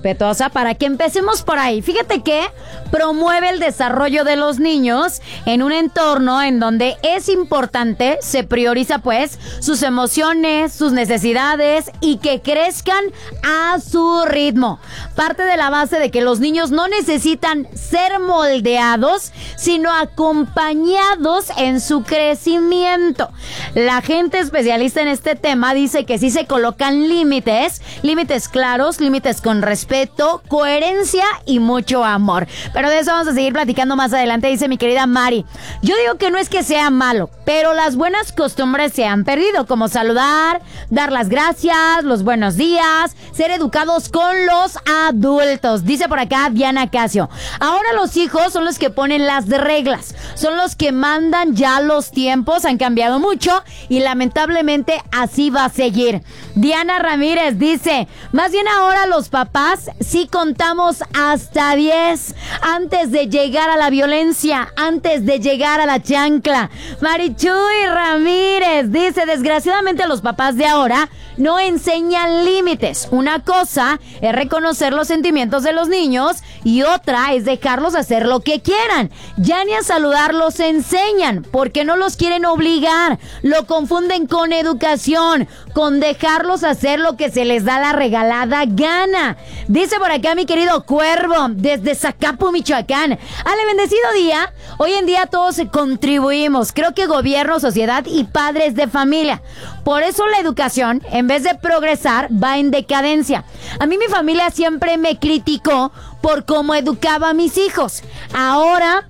respetuosa para que empecemos por ahí. Fíjate que promueve el desarrollo de los niños en un entorno en donde es importante, se prioriza pues sus emociones, sus necesidades y que crezcan a su ritmo. Parte de la base de que los niños no necesitan ser moldeados, sino acompañados en su crecimiento. La gente especialista en este tema dice que sí se colocan límites claros, límites con respeto, coherencia y mucho amor. Pero de eso vamos a seguir platicando más adelante, dice mi querida Mari. Yo digo que no es que sea malo, pero las buenas costumbres se han perdido, como saludar, dar las gracias, los buenos días, ser educados con los adultos. Dice por acá Diana Casio. Ahora los hijos son los que ponen las reglas, son los que mandan ya los tiempos, han cambiado mucho y lamentablemente así va a seguir. Diana Ramírez dice, más bien ahora los papás sí contamos hasta 10 antes de llegar a la violencia, antes de llegar a la chancla. Marichuy Ramírez dice, desgraciadamente los papás de ahora no enseñan límites. Una cosa es reconocer los sentimientos de los niños y otra es dejarlos hacer lo que quieran. Ya ni a saludar los enseñan porque no los quieren obligar. Lo confunden con educación, con dejarlos hacer lo que se les da la regalada gana. Dice por acá mi querido Cuervo desde Zacapu, Michoacán. Ale, bendecido día. Hoy en día todos contribuimos. Creo que gobierno, sociedad y padres de familia. Por eso la educación, en vez de progresar, va en decadencia. A mí mi familia siempre me criticó por cómo educaba a mis hijos. Ahora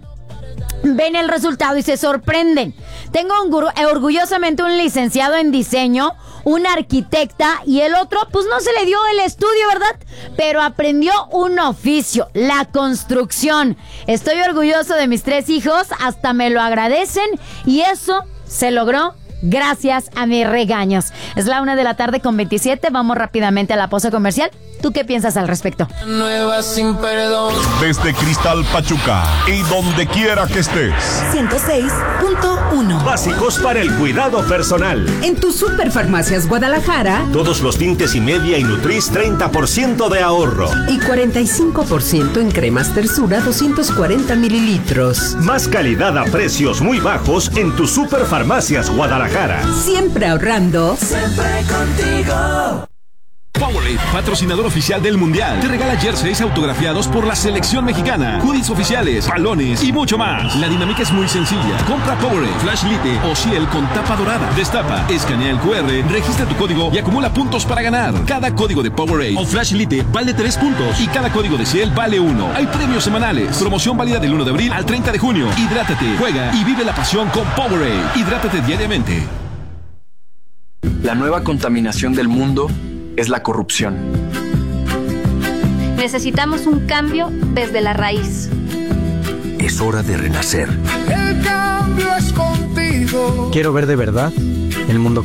ven el resultado y se sorprenden. Tengo orgullosamente un licenciado en diseño, una arquitecta y el otro, pues no se le dio el estudio, ¿verdad? Pero aprendió un oficio, la construcción. Estoy orgulloso de mis 3 hijos, hasta me lo agradecen y eso se logró gracias a mis regaños. Es la 1:27 p.m. Vamos rápidamente a la pausa comercial. ¿Tú qué piensas al respecto? Nueva sin perdón. Desde Cristal Pachuca y donde quiera que estés. 106.1. Básicos para el cuidado personal. En tu Superfarmacias Guadalajara. Todos los tintes y media y Nutris 30% de ahorro. Y 45% en cremas Tersura 240 mililitros. Más calidad a precios muy bajos en tu Superfarmacias Guadalajara. Siempre ahorrando. Siempre contigo. Powerade, patrocinador oficial del Mundial, te regala jerseys autografiados por la selección mexicana, hoodies oficiales, balones y mucho más. La dinámica es muy sencilla. Compra Powerade, Flash Lite o Ciel con tapa dorada. Destapa, escanea el QR, registra tu código y acumula puntos para ganar. Cada código de Powerade o Flash Lite vale 3 puntos y cada código de Ciel vale 1. Hay premios semanales. Promoción válida del 1 de abril al 30 de junio. Hidrátate, juega y vive la pasión con Powerade. Hidrátate diariamente. La nueva contaminación del mundo es la corrupción. Necesitamos un cambio desde la raíz. Es hora de renacer. El cambio es contigo. Quiero ver de verdad el mundo